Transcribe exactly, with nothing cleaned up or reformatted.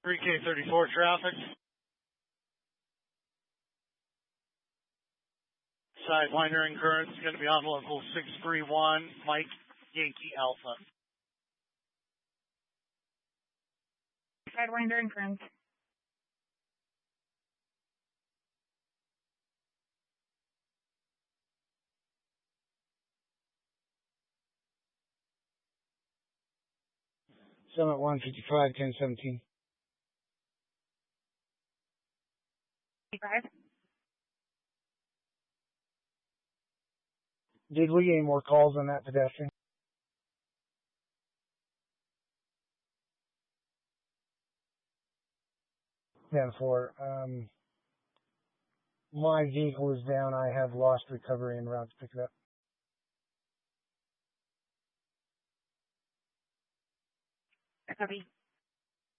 three K thirty-four traffic. Sidewinder and current is going to be on local six three one, Mike Yankee Alpha. Sidewinder and current. Summit one fifty-five, ten seventeen. fifty-five. Did we get any more calls on that pedestrian? ten four. Um, my vehicle is down. I have lost recovery en route to pick it up. Copy.